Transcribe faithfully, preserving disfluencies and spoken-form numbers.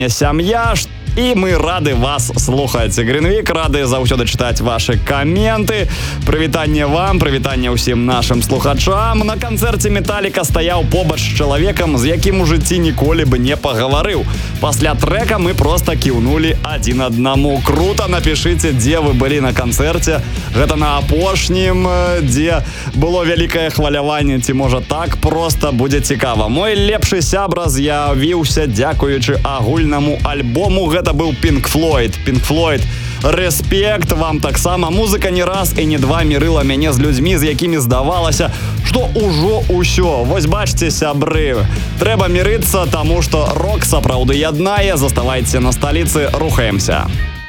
сям'я. І ми рады вас слухаць. Гринвік рады заўсёды чытаць ваши каменты. Прывітанне вам, прывітанне ўсім нашим слухачам. На канцэрце Металліка стаяў побач з чалавекам, з якім у жыцці ніколі бы не пагаварыў. Пасля трэка мы просто кіўнулі адзін аднаму. Круто, напішыце, дзе вы былі на канцэрце. Гэта на апошнім, дзе было вялікае хваляванне, ці можа так просто будзе цікава. Мой лепшы сябра з'явіўся дзякуючы агульнаму альбому. Гэта быў Pink Floyd. Pink Floyd, рэспект вам таксама. Музыка не раз і не два мірыла мяне з людзьмі, з якімі здавалася, што ўжо ўсё. Вось бачце, сябры, трэба мірыцца, таму што рок сапраўды яднае. Заставайце на сталіцы, рухаемся.